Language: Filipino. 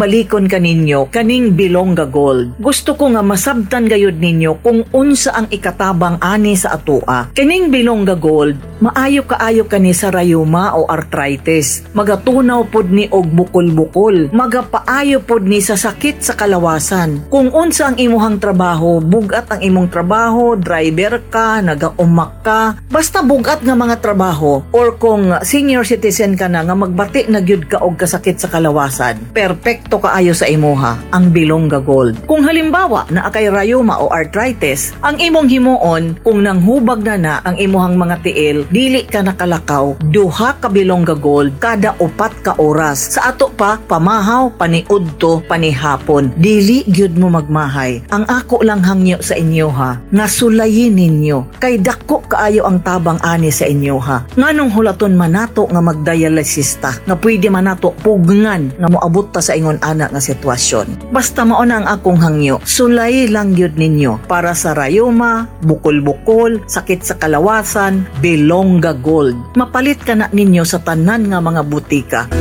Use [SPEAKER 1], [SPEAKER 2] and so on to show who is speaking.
[SPEAKER 1] Palikon ka ninyo kaning Bilongga Gold. Gusto ko nga masabtan gayud ninyo kung unsa ang ikatabang ani sa atua. Kining Bilongga Gold, maayo kaayo kani sa rayuma o arthritis. Magatunaw pod ni og bukol-bukol. Magapaayo pod ni sa sakit sa kalawasan. Kung unsa ang imuhang trabaho, bugat ang imong trabaho, driver ka, nagaumak ka, basta bugat nga mga trabaho, or kung senior citizen ka na nga magbati na gyud ka og kasakit sa kalawasan, perfecto kaayo sa imuha ang Bilongga Gold. Kung halimbawa na akay rayuma o arthritis, ang imong himuon kung nanghubag na ang imuhang mga tiil, dili ka nakalakaw, duha ka Bilongga Gold kada 4 ka oras. Sa ato pa, pamahaw, paniudto, panihapon, dili gyud mo magmahay. Ang ako lang hangyo sa inyo ha, nga sulayin ninyo, kay dako kaayo ang tabang ani sa inyo ha. Nganong hulaton manato nga magdialysista, nga pwede manato pugngan nga moabot ta sa ingon ana nga sitwasyon. Basta mao na ang akong hangyo, sulay lang gyud ninyo para sa rayuma, bukol-bukol, sakit sa kalawasan, Bilongga Gold. Mapalit ka na ninyo sa tanan nga mga butika.